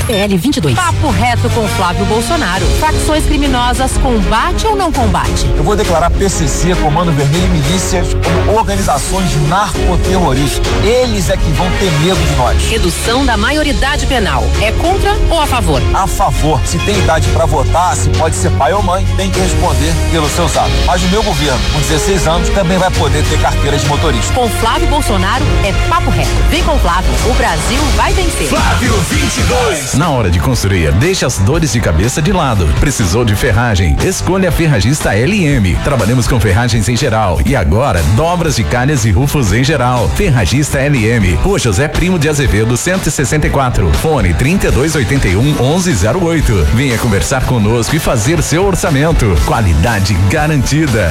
PL 22. Papo reto com Flávio Bolsonaro. Facções criminosas combate ou não combate? Eu vou declarar PCC, Comando Vermelho e milícias como organizações narcoterroristas. Eles é que vão ter medo de nós. Redução da maioridade penal. É contra ou a favor? A favor. Se tem idade para votar, se pode ser pai ou mãe, tem que responder pelos seus atos. Mas o meu governo, com 16 anos, também vai poder ter carteira de motorista. Com Flávio Bolsonaro é papo reto. Vem com Flávio, o Brasil vai vencer. Flávio 22. Na hora de construir, deixa as dores de cabeça de lado. Precisou de ferragem? Escolha a Ferragista LM. Trabalhamos com ferragens em geral e agora dobras de calhas e rufos em geral. Ferragista LM, Rua José Primo de Azevedo 164. Fone 3281-1108. Venha conversar conosco e fazer seu orçamento. Qualidade garantida.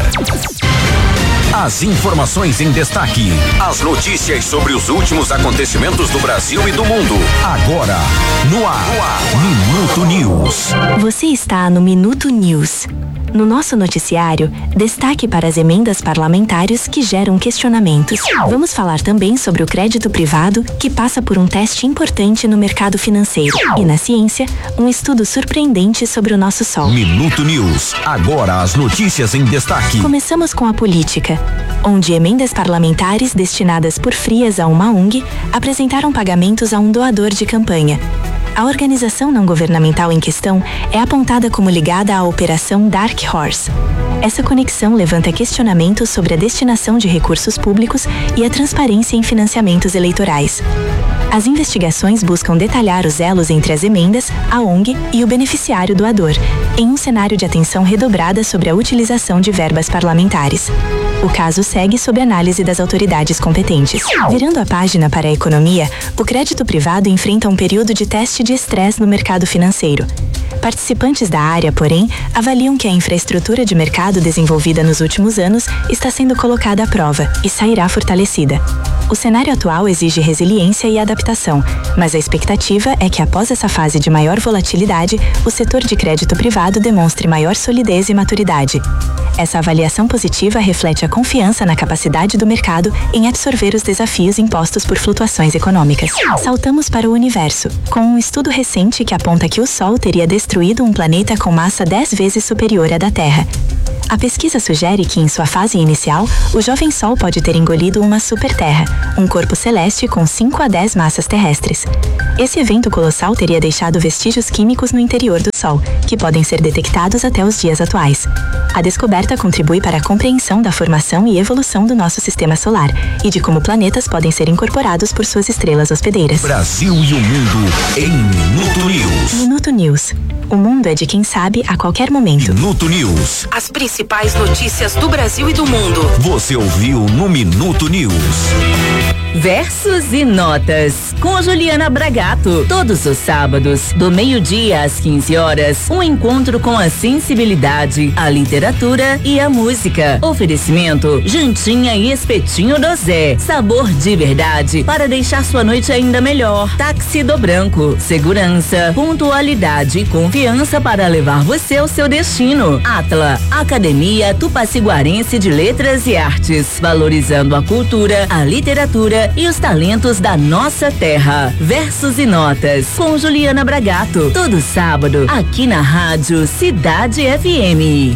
As informações em destaque. As notícias sobre os últimos acontecimentos do Brasil e do mundo. Agora, no ar. Minuto News. Você está no Minuto News. No nosso noticiário, destaque para as emendas parlamentares que geram questionamentos. Vamos falar também sobre o crédito privado, que passa por um teste importante no mercado financeiro. E na ciência, um estudo surpreendente sobre o nosso Sol. Minuto News. Agora as notícias em destaque. Começamos com a política, onde emendas parlamentares destinadas por frias a uma ONG apresentaram pagamentos a um doador de campanha. A organização não governamental em questão é apontada como ligada à Operação Dark Horse. Essa conexão levanta questionamentos sobre a destinação de recursos públicos e a transparência em financiamentos eleitorais. As investigações buscam detalhar os elos entre as emendas, a ONG e o beneficiário doador, em um cenário de atenção redobrada sobre a utilização de verbas parlamentares. O caso segue sob análise das autoridades competentes. Virando a página para a economia, o crédito privado enfrenta um período de teste de estresse no mercado financeiro. Participantes da área, porém, avaliam que a infraestrutura de mercado desenvolvida nos últimos anos está sendo colocada à prova e sairá fortalecida. O cenário atual exige resiliência e adaptação, mas a expectativa é que após essa fase de maior volatilidade, o setor de crédito privado demonstre maior solidez e maturidade. Essa avaliação positiva reflete a confiança na capacidade do mercado em absorver os desafios impostos por flutuações econômicas. Saltamos para o universo, com um estudo recente que aponta que o Sol teria destruído um planeta com massa 10 vezes superior à da Terra. A pesquisa sugere que, em sua fase inicial, o jovem Sol pode ter engolido uma superterra, um corpo celeste com 5 a 10 massas terrestres. Esse evento colossal teria deixado vestígios químicos no interior do Sol, que podem ser detectados até os dias atuais. A descoberta contribui para a compreensão da formação e evolução do nosso sistema solar e de como planetas podem ser incorporados por suas estrelas hospedeiras. Brasil e o mundo em Minuto News. Minuto News. O mundo é de quem sabe a qualquer momento. Minuto News. As principais notícias do Brasil e do mundo. Você ouviu no Minuto News. Versos e Notas, com Juliana Bragato. Todos os sábados, do meio-dia às 15 horas, um encontro com a sensibilidade, a literatura e a música. Oferecimento, jantinha e espetinho do Zé. Sabor de verdade, para deixar sua noite ainda melhor. Táxi do Branco, segurança, pontualidade e confiança para levar você ao seu destino. Atla, Academia Tupaciguarense de Letras e Artes, valorizando a cultura, a literatura e os talentos da nossa terra. Versos e Notas, com Juliana Bragato, todo sábado, aqui na Rádio Cidade FM.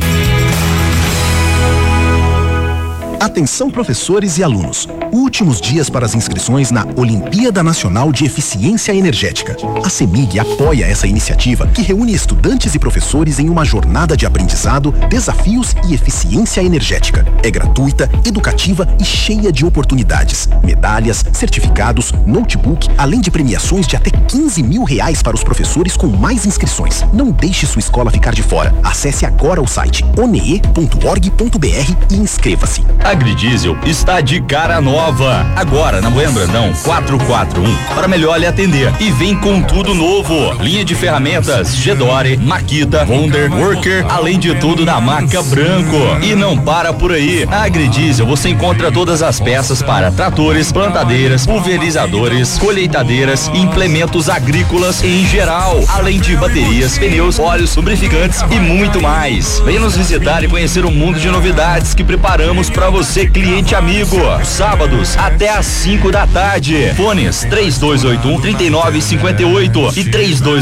Atenção, professores e alunos. Últimos dias para as inscrições na Olimpíada Nacional de Eficiência Energética. A CEMIG apoia essa iniciativa que reúne estudantes e professores em uma jornada de aprendizado, desafios e eficiência energética. É gratuita, educativa e cheia de oportunidades. Medalhas, certificados, notebook, além de premiações de até R$15 mil para os professores com mais inscrições. Não deixe sua escola ficar de fora. Acesse agora o site onee.org.br e inscreva-se. Agridiesel está de cara nova. Agora na Moema Brandão 441 para melhor lhe atender. E vem com tudo novo. Linha de ferramentas Gedore, Makita, Wonder, Worker, além de tudo da marca Branco. E não para por aí. Na Agridiesel você encontra todas as peças para tratores, plantadeiras, pulverizadores, colheitadeiras e implementos agrícolas em geral. Além de baterias, pneus, óleos, lubrificantes e muito mais. Venha nos visitar e conhecer um mundo de novidades que preparamos para você. você, cliente amigo. Sábados até às 5 da tarde. Fones 3281-3958 e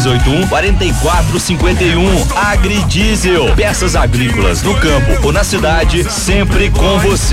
3281-4451. Agridiesel, peças agrícolas no campo ou na cidade, sempre com você.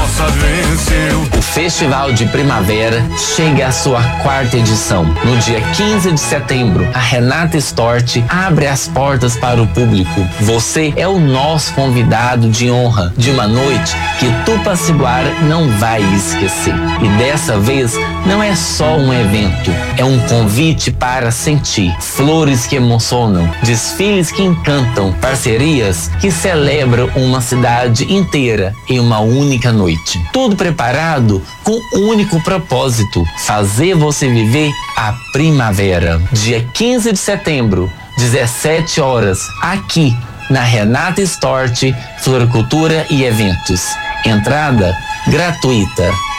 O Festival de Primavera chega à sua 4ª edição. No dia 15 de setembro, a Renata Stort abre as portas para o público. Você é o nosso convidado de honra de uma noite que Tupaciguara não vai esquecer. E dessa vez não é só um evento, é um convite para sentir. Flores que emocionam, desfiles que encantam, parcerias que celebram uma cidade inteira em uma única noite. Tudo preparado com um único propósito: fazer você viver a primavera. Dia 15 de setembro, 17 horas, aqui na Renata Stort, Floricultura e Eventos. Entrada gratuita.